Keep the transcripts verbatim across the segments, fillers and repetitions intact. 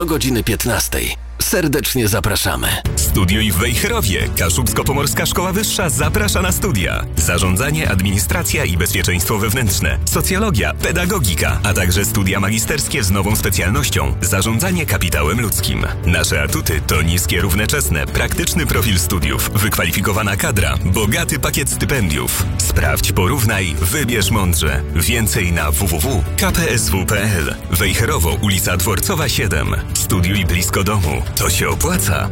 o godziny piętnastej. Serdecznie zapraszamy. Studiuj w Wejherowie. Kaszubsko-Pomorska Szkoła Wyższa zaprasza na studia. Zarządzanie, administracja i bezpieczeństwo wewnętrzne, socjologia, pedagogika, a także studia magisterskie z nową specjalnością zarządzanie kapitałem ludzkim. Nasze atuty to niskie równoczesne, praktyczny profil studiów, wykwalifikowana kadra, bogaty pakiet stypendiów. Sprawdź, porównaj, wybierz mądrze. Więcej na w w w kropka k p s w kropka p l. Wejherowo, ulica Dworcowa siedem. Studiuj blisko domu. To się opłaca.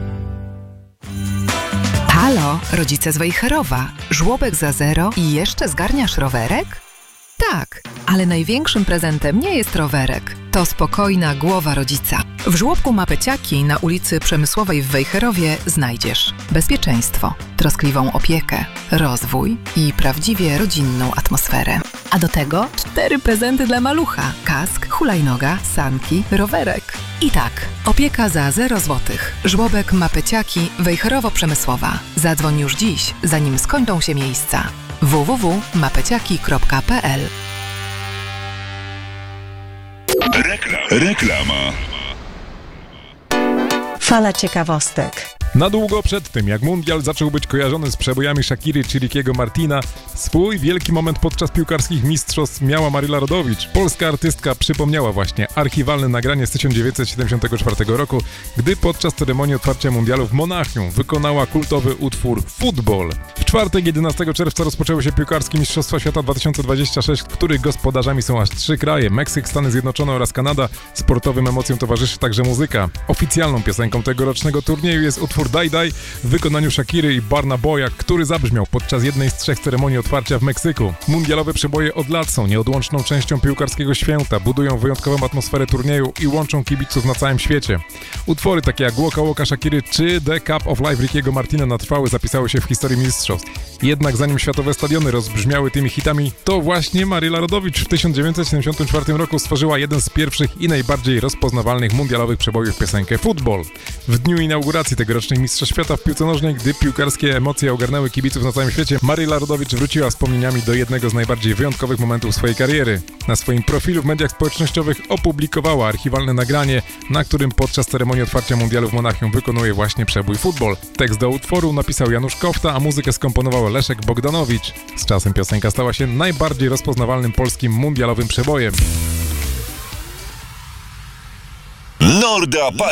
Halo, rodzice z Wejherowa. Żłobek za zero i jeszcze zgarniasz rowerek? Tak, ale największym prezentem nie jest rowerek. To spokojna głowa rodzica. W żłobku Mapeciaki na ulicy Przemysłowej w Wejherowie znajdziesz bezpieczeństwo, troskliwą opiekę, rozwój i prawdziwie rodzinną atmosferę. A do tego cztery prezenty dla malucha. Kask, hulajnoga, sanki, rowerek. I tak, opieka za zero złotych. Żłobek Mapeciaki Wejherowo-Przemysłowa. Zadzwoń już dziś, zanim skończą się miejsca. w w w kropka mapeciaki kropka p l. Reklama. Fala ciekawostek. Na długo przed tym, jak mundial zaczął być kojarzony z przebojami Shakiry czy Rickiego Martina, swój wielki moment podczas piłkarskich mistrzostw miała Maryla Rodowicz. Polska artystka przypomniała właśnie archiwalne nagranie z tysiąc dziewięćset siedemdziesiątego czwartego roku, gdy podczas ceremonii otwarcia mundialu w Monachium wykonała kultowy utwór Football. W czwartek, jedenastego czerwca rozpoczęły się piłkarskie Mistrzostwa Świata dwa tysiące dwadzieścia sześć, których gospodarzami są aż trzy kraje: Meksyk, Stany Zjednoczone oraz Kanada. Sportowym emocjom towarzyszy także muzyka. Oficjalną piosenką tegorocznego turnieju jest utwór Daj Daj w wykonaniu Shakiry i Burna Boya, który zabrzmiał podczas jednej z trzech ceremonii otwarcia w Meksyku. Mundialowe przeboje od lat są nieodłączną częścią piłkarskiego święta, budują wyjątkową atmosferę turnieju i łączą kibiców na całym świecie. Utwory takie jak Łoka Łoka Shakiry czy The Cup of Life Rickiego Martina na trwałe zapisały się w historii mistrzostw. Jednak zanim światowe stadiony rozbrzmiały tymi hitami, to właśnie Maryla Rodowicz w tysiąc dziewięćset siedemdziesiątym czwartym roku stworzyła jeden z pierwszych i najbardziej rozpoznawalnych mundialowych przebojów, piosenkę Football. W dniu inauguracji tegorocznych Mistrzostw Świata w piłce nożnej, gdy piłkarskie emocje ogarnęły kibiców na całym świecie, Maryla Rodowicz wróciła wspomnieniami do jednego z najbardziej wyjątkowych momentów swojej kariery. Na swoim profilu w mediach społecznościowych opublikowała archiwalne nagranie, na którym podczas ceremonii otwarcia mundialu w Monachium wykonuje właśnie przebój Football. Tekst do utworu napisał Janusz Kofta, a muzykę skomponował Leszek Bogdanowicz. Z czasem piosenka stała się najbardziej rozpoznawalnym polskim mundialowym przebojem. Norda